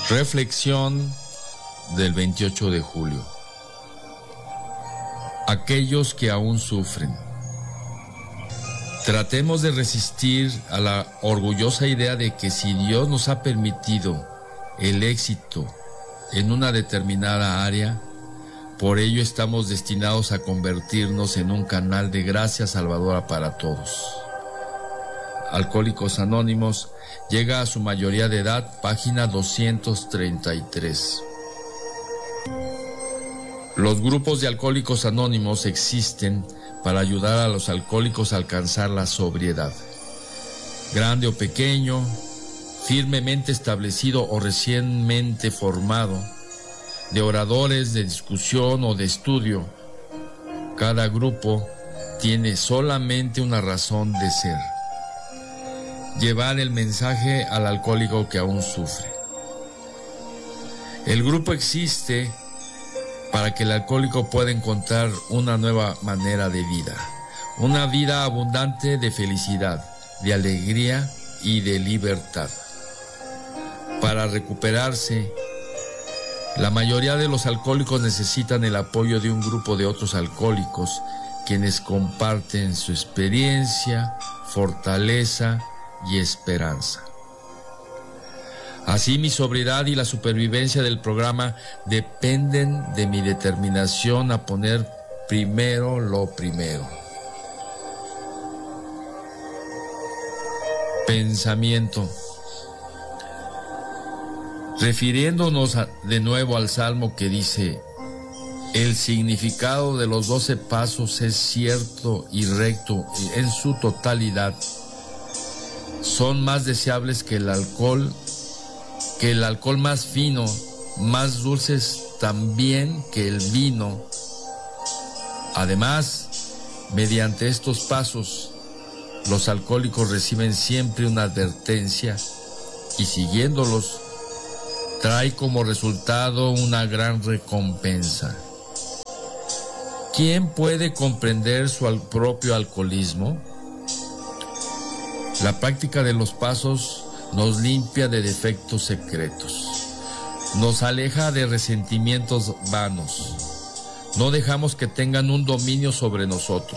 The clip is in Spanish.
Reflexión del 28 de julio. Aquellos que aún sufren. Tratemos de resistir a la orgullosa idea de que si Dios nos ha permitido el éxito en una determinada área, por ello estamos destinados a convertirnos en un canal de gracia salvadora para todos. Alcohólicos Anónimos llega a su mayoría de edad, página 233. Los grupos de Alcohólicos Anónimos existen para ayudar a los alcohólicos a alcanzar la sobriedad. Grande o pequeño, firmemente establecido o recientemente formado, de oradores, de discusión o de estudio, cada grupo tiene solamente una razón de ser: llevar el mensaje al alcohólico que aún sufre. El grupo existe para que el alcohólico pueda encontrar una nueva manera de vida, una vida abundante de felicidad, de alegría y de libertad. Para recuperarse, la mayoría de los alcohólicos necesitan el apoyo de un grupo de otros alcohólicos, quienes comparten su experiencia, fortaleza y esperanza. Así mi sobriedad y la supervivencia del programa dependen de mi determinación a poner primero lo primero. Pensamiento. Refiriéndonos de nuevo al Salmo que dice: el significado de los 12 pasos es cierto y recto en su totalidad. Son más deseables que el alcohol más fino, más dulces también que el vino. Además, mediante estos pasos, los alcohólicos reciben siempre una advertencia y siguiéndolos, trae como resultado una gran recompensa. ¿Quién puede comprender su propio alcoholismo? La práctica de los pasos nos limpia de defectos secretos, nos aleja de resentimientos vanos, no dejamos que tengan un dominio sobre nosotros.